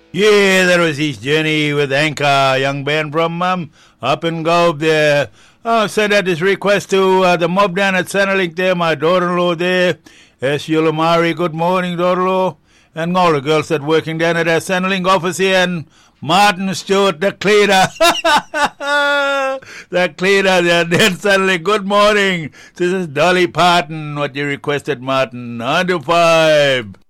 Yeah, that was his journey with Anchor, young man from up in Gobe there. Send out this request to the mob down at Centrelink there, my daughter-in-law there. S. Yulamari, good morning, daughter-in-law. And all the girls that working down at our Centrelink office here, and Martin Stewart, the cleaner. The cleaner there, then Centrelink, good morning. This is Dolly Parton, what you requested, Martin. 9 to 5.